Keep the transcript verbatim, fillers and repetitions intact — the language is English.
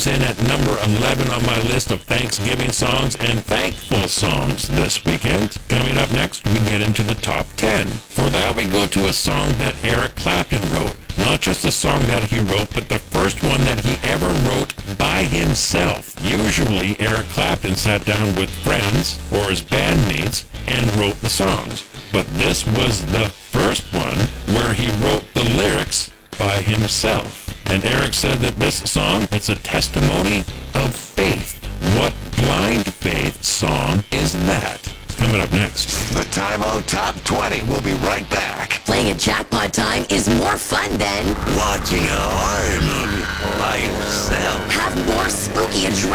comes in at number eleven on my list of Thanksgiving songs and thankful songs this weekend. Coming up next, we get into the top ten. For that, we go to a song that Eric Clapton wrote. Not just a song that he wrote, but the first one that he ever wrote by himself. Usually, Eric Clapton sat down with friends or his bandmates and wrote the songs. But this was the first one where he wrote the lyrics by himself. And Eric said that this song, it's a testimony of faith. What blind faith song is that? Coming up next. The Time O Top twenty will be right back. Playing at Jackpot Time is more fun than Watching a horror movie by yourself. have more spooky adrenaline.